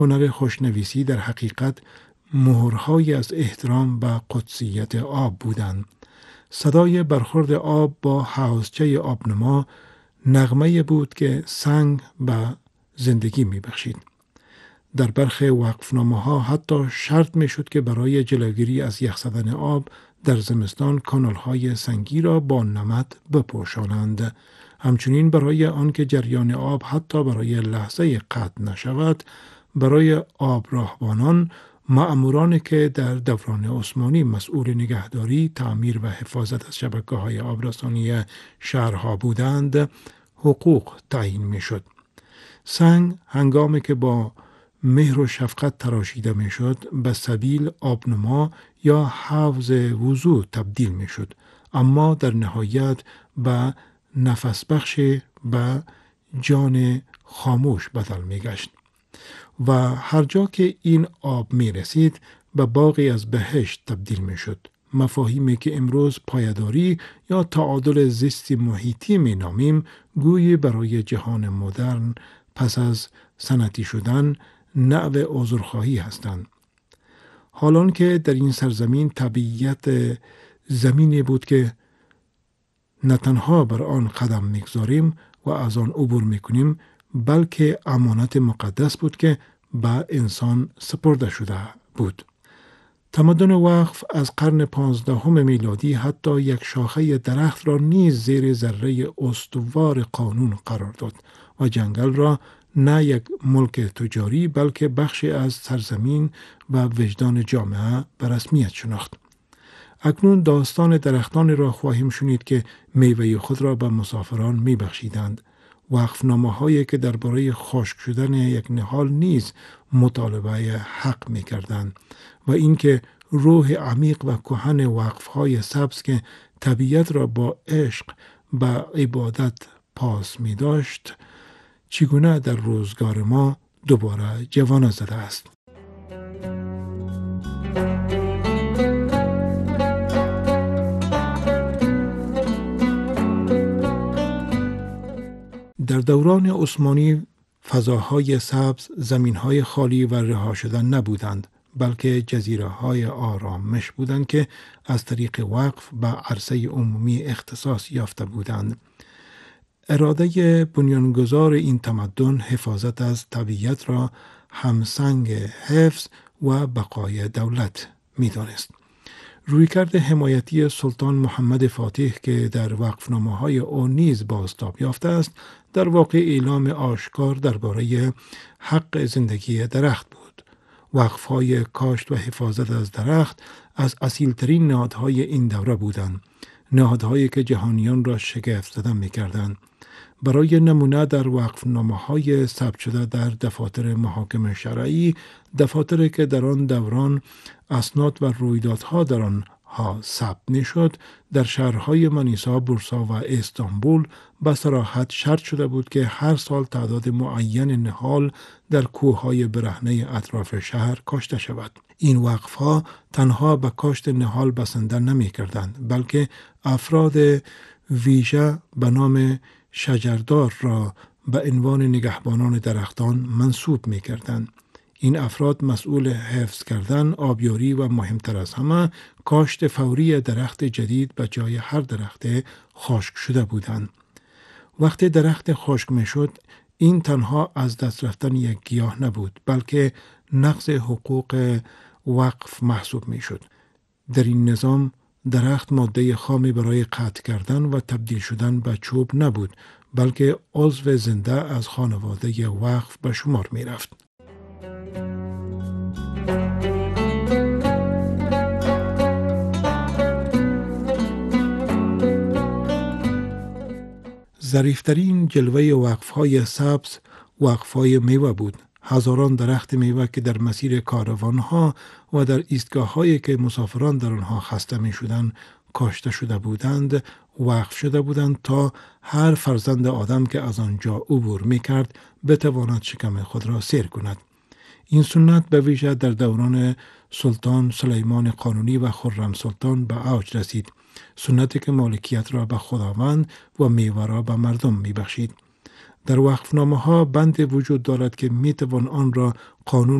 هنر خوشنویسی در حقیقت مهرهایی از احترام و قدسیت آب بودند. صدای برخورد آب با حوضچه آبنما نغمه بود که سنگ و زندگی می بخشید. در برخی وقفنامه‌ها حتی شرط می شد که برای جلوگیری از یخ زدن آب در زمستان کانال‌های سنگی را با نمد بپوشانند. همچنین برای آنکه جریان آب حتی برای لحظه قطع نشود، برای آب راهبانان، مأمورانی که در دوران عثمانی مسئول نگهداری، تعمیر و حفاظت از شبکه‌های آبرسانی شهرها بودند، حقوق تعیین می‌شد. سنگ هنگامی که با مهر و شفقت تراشیده می‌شد، به سبیل آبنما یا حوض وضو تبدیل می‌شد، اما در نهایت به نفس بخش و جان خاموش بدل می‌گشت. و هر جا که این آب می رسید به باغی از بهشت تبدیل می شد. مفاهیمی که امروز پایداری یا تعادل زیست محیطی می نامیم، گویی برای جهان مدرن پس از صنعتی شدن نوع عذرخواهی هستند. حالان که در این سرزمین طبیعت زمینی بود که نه تنها بر آن قدم میگذاریم و از آن عبور میکنیم، بلکه امانت مقدس بود که به انسان سپرده شده بود. تمدن وقف از قرن 15 میلادی حتی یک شاخه درخت را نیز زیر ذره استوار قانون قرار داد و جنگل را نه یک ملک تجاری بلکه بخشی از سرزمین و وجدان جامعه به رسمیت شناخت. اکنون داستان درختان را خواهیم شنید که میوه خود را به مسافران می بخشیدند. وقفنامه هایی که درباره خشک شدن یک نهال نیز مطالبه حق می کردند و اینکه روح عمیق و کهن وقف های سبز که طبیعت را با عشق به عبادت پاس می داشت چگونه در روزگار ما دوباره جوانه زده است. در دوران عثمانی فضاهای سبز، زمینهای خالی و رها شدن نبودند، بلکه جزیره‌های آرامش بودند که از طریق وقف به عرصه عمومی اختصاص یافته بودند. اراده بنیانگذار این تمدن حفاظت از طبیعت را همسنگ حفظ و بقای دولت می‌دانست. رویکرد حمایتی سلطان محمد فاتح که در وقفنامه‌های او نیز بازتاب یافته است، در واقع اعلام آشکار درباره حق زندگی درخت بود. وقف‌های کاشت و حفاظت از درخت از اصیل‌ترین نهادهای این دوره بودند، نهادهایی که جهانیان را شگفت زده می‌کردند. برای نمونه در وقفنامه‌های ثبت شده در دفاتر محاکم شرعی، دفاتری که در آن دوران اسناد و رویدادها در آنها ثبت می‌شد، در شهرهای منیسا، بورسا و استانبول به صراحت شرط شده بود که هر سال تعداد معین نهال در کوههای برهنه اطراف شهر کاشته شود. این وقف‌ها تنها به کاشت نهال بسنده نمی‌کردند، بلکه افراد ویژه به نام شجردار را به عنوان نگهبانان درختان منصوب می کردند. این افراد مسئول حفظ کردن، آبیاری و مهمتر از همه کاشت فوری درخت جدید به جای هر درخت خشک شده بودند. وقتی درخت خشک می شد، این تنها از دست رفتن یک گیاه نبود، بلکه نقض حقوق وقف محسوب می شد. در این نظام درخت ماده خامی برای قطع کردن و تبدیل شدن به چوب نبود، بلکه عضو زنده از خانواده وقف به شمار می رفت. ظریفترین جلوه وقف‌های سبز وقف‌های میوه بود. هزاران درخت میوه که در مسیر کاروانها و در ایستگاه‌هایی که مسافران در آنها خسته می‌شدند کاشته شده بودند، وقف شده بودند تا هر فرزند آدم که از آنجا عبور می‌کرد بتواند شکم خود را سیر کند. این سنت به ویژه در دوران سلطان سلیمان قانونی و خرم سلطان به اوج رسید. سنتی که مالکیت را به خداوند و میوه را به مردم می‌بخشید. در وقفنامه ها بند وجود دارد که می توان آن را قانون